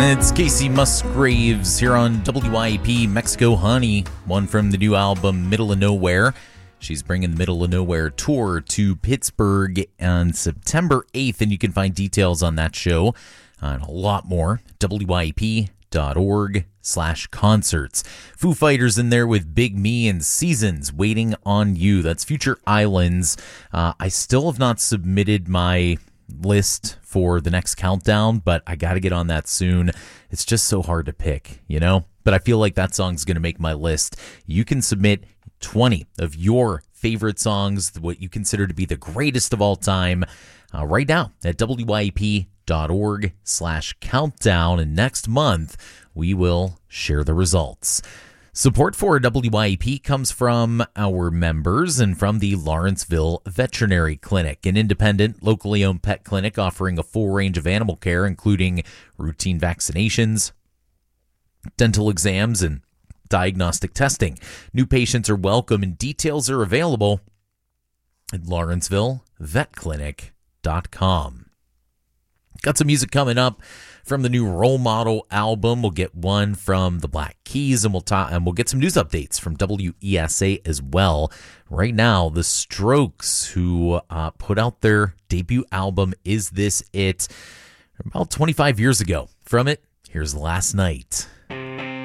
It's Casey Musgraves here on WIP Mexico Honey, one from the new album Middle of Nowhere. She's bringing the Middle of Nowhere tour to Pittsburgh on September 8th, and you can find details on that show and a lot more at WIP.org/concerts. Foo Fighters in there with Big Me and Seasons Waiting on You. That's Future Islands. I still have not submitted my list for the next countdown, but I got to get on that soon. It's just so hard to pick, you know? But I feel like that song's going to make my list. You can submit 20 of your favorite songs, what you consider to be the greatest of all time, right now at WIP.org/countdown. And next month, we will share the results. Support for WIP comes from our members and from the Lawrenceville Veterinary Clinic, an independent, locally owned pet clinic offering a full range of animal care, including routine vaccinations, dental exams, and diagnostic testing. New patients are welcome and details are available at LawrencevilleVetClinic.com. Got some music coming up from the new Role Model album. We'll get one from the Black Keys, and we'll get some news updates from WESA as well. Right now, the Strokes, who put out their debut album, Is This It?, about 25 years ago. From it, here's Last Night.